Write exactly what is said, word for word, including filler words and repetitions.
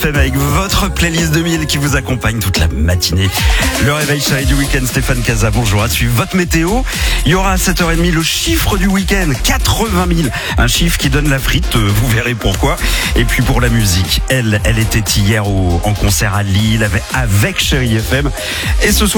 F M avec votre playlist deux mille qui vous accompagne toute la matinée. Le réveil chéri du week-end, Stéphane Casa, bonjour. À suivre votre météo. Il y aura à sept heures trente le chiffre du week-end, quatre-vingt mille. Un chiffre qui donne la frite, vous verrez pourquoi. Et puis pour la musique, elle, elle était hier au, en concert à Lille avec, avec Chéri F M. Et ce soir,